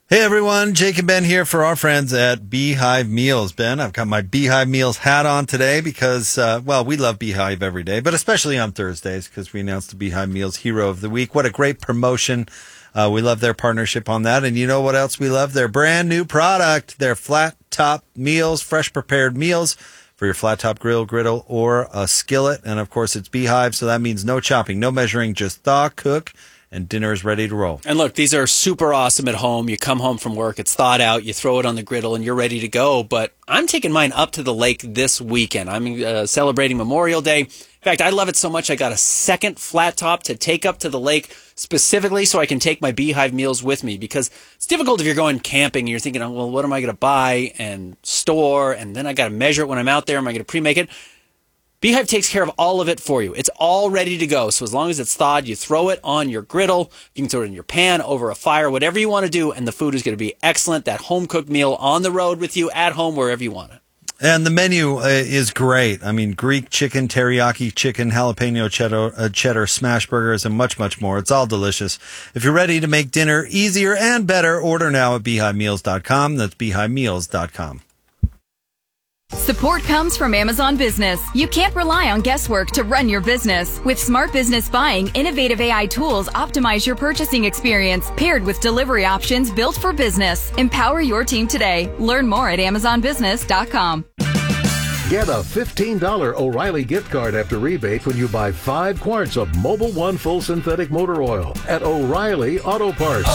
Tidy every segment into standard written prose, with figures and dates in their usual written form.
Hey everyone, Jake and Ben here for our friends at Beehive Meals. Ben, I've got my Beehive Meals hat on today because, we love Beehive every day, but especially on Thursdays because we announced the Beehive Meals Hero of the Week. What a great promotion. We love their partnership on that. And you know what else we love? Their brand new product, their flat top meals, fresh prepared meals for your flat top grill, griddle, or a skillet. And of course, it's Beehive, so that means no chopping, no measuring, just thaw, cook, and dinner is ready to roll. And look, these are super awesome at home. You come home from work, it's thawed out, you throw it on the griddle, and you're ready to go. But I'm taking mine up to the lake this weekend. I'm celebrating Memorial Day. In fact, I love it so much I got a second flat top to take up to the lake specifically so I can take my Beehive meals with me, because it's difficult if you're going camping and you're thinking, oh, well, what am I going to buy and store? And then I got to measure it when I'm out there. Am I going to pre-make it? Beehive takes care of all of it for you. It's all ready to go. So as long as it's thawed, you throw it on your griddle. You can throw it in your pan, over a fire, whatever you want to do, and the food is going to be excellent. That home-cooked meal on the road with you, at home, wherever you want it. And the menu is great. I mean, Greek chicken, teriyaki chicken, jalapeno cheddar smash burgers, and much, much more. It's all delicious. If you're ready to make dinner easier and better, order now at beehivemeals.com. That's beehivemeals.com. Support comes from Amazon Business. You can't rely on guesswork to run your business. With Smart Business Buying, innovative AI tools optimize your purchasing experience, paired with delivery options built for business. Empower your team today. Learn more at amazonbusiness.com. Get a $15 O'Reilly gift card after rebate when you buy 5 quarts of Mobil 1 full synthetic motor oil at O'Reilly Auto Parts.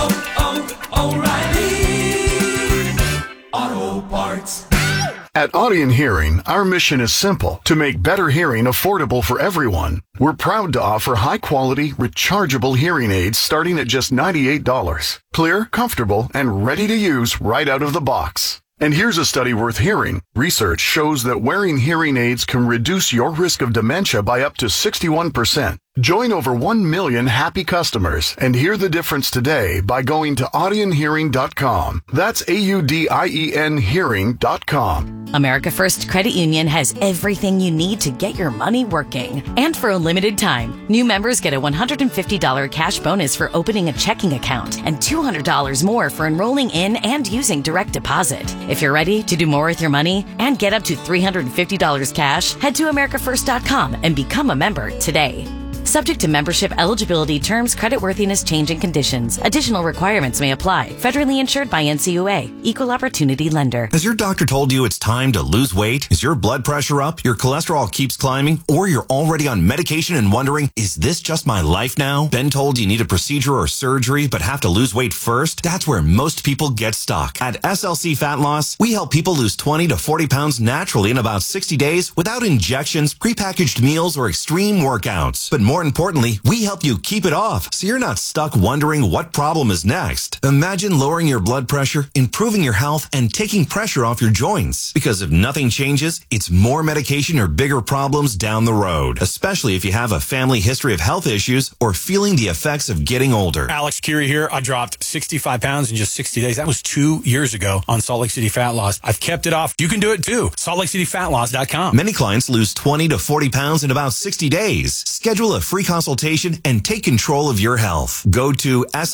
O'Reilly Auto Parts. At Audion Hearing, our mission is simple: to make better hearing affordable for everyone. We're proud to offer high-quality, rechargeable hearing aids starting at just $98. Clear, comfortable, and ready to use right out of the box. And here's a study worth hearing. Research shows that wearing hearing aids can reduce your risk of dementia by up to 61%. Join over 1 million happy customers and hear the difference today by going to audionhearing.com. That's AUDIEN hearing.com. America First Credit Union has everything you need to get your money working. And for a limited time, new members get a $150 cash bonus for opening a checking account and $200 more for enrolling in and using direct deposit. If you're ready to do more with your money and get up to $350 cash, head to americafirst.com and become a member today. Subject to membership, eligibility, terms, creditworthiness, changing conditions. Additional requirements may apply. Federally insured by NCUA. Equal Opportunity Lender. Has your doctor told you it's time to lose weight? Is your blood pressure up? Your cholesterol keeps climbing? Or you're already on medication and wondering, is this just my life now? Been told you need a procedure or surgery but have to lose weight first? That's where most people get stuck. At SLC Fat Loss, we help people lose 20 to 40 pounds naturally in about 60 days without injections, prepackaged meals, or extreme workouts. But more importantly, we help you keep it off so you're not stuck wondering what problem is next. Imagine lowering your blood pressure, improving your health, and taking pressure off your joints. Because if nothing changes, it's more medication or bigger problems down the road, especially if you have a family history of health issues or feeling the effects of getting older. Alex Curie here. I dropped 65 pounds in just 60 days. That was 2 years ago on Salt Lake City Fat Loss. I've kept it off. You can do it too. SaltLakeCityFatLoss.com. Many clients lose 20 to 40 pounds in about 60 days. Schedule a free consultation and take control of your health. Go to